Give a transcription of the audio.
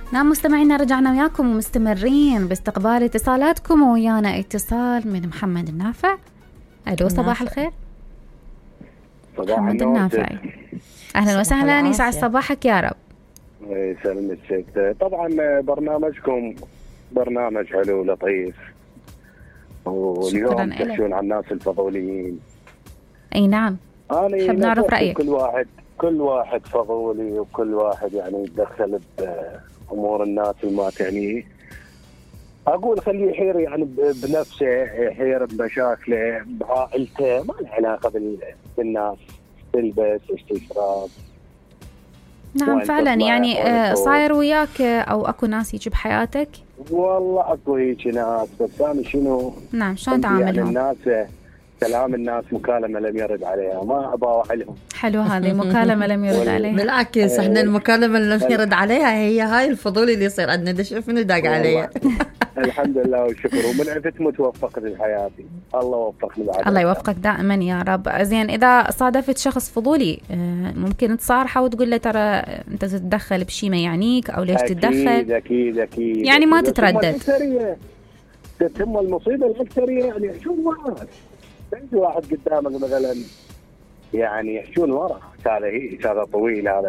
نعم مستمعينا، رجعنا وياكم ومستمرين باستقبال اتصالاتكم، ويانا اتصال من محمد النافع. الو صباح الخير. محمد النافع، اهلا وسهلا، يسعد صباحك يا رب. يسلمك. طبعا برنامجكم برنامج حلو لطيف، واليوم تحكون عن الناس الفضوليين. اي نعم، نحب نعرف رايك. كل واحد فضولي، وكل واحد يعني يتدخل بامور الناس وما تعنيه. اقول خليه يحير يعني بنفسه، يحير بمشاكله بعائلته، ما له علاقه بالناس تلبس استشراف. نعم فعلا، يعني صاير وياك او اكو ناس يجي بحياتك؟ والله اكو هيك ناس، بس انا شنو نعم شلون تعاملهم؟ يعني الناس كلام الناس مكالمه لم يرد عليها، ما اباوع لهم. حلو، هذه مكالمه لم يرد عليها. بالعكس احنا المكالمه اللي لم يرد عليها هي هاي الفضول اللي يصير عندنا. ده شوف منو داق عليها. الحمد لله والشكر، ومن عرفت متوفقت في حياتي. الله يوفقني بعد. الله يوفقك دائما يا رب. زين، اذا صادفت شخص فضولي ممكن تصارحه وتقول له ترى انت تتدخل بشيء ما يعنيك، او ليش تتدخل؟ اكيد يعني ما تتردد. ثم المصيبه الاكثريه يعني يحشون وراك. تجي واحد قدامك مثلا يعني يحشون ورا، هذا طويل، هذا